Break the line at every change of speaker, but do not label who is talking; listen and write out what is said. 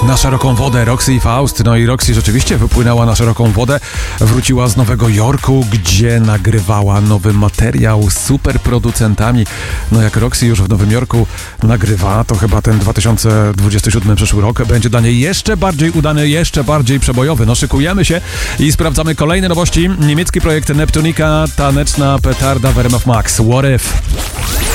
Na szeroką wodę Roxy i Faust. No i Roxy rzeczywiście wypłynęła na szeroką wodę. Wróciła z Nowego Jorku, gdzie nagrywała nowy materiał z super producentami. No jak Roxy już w Nowym Jorku nagrywa, to chyba ten 2027 przyszły rok będzie dla niej jeszcze bardziej udany, jeszcze bardziej przebojowy. No szykujemy się i sprawdzamy kolejne nowości. Niemiecki projekt Neptunika, taneczna petarda w RMF Max. What If?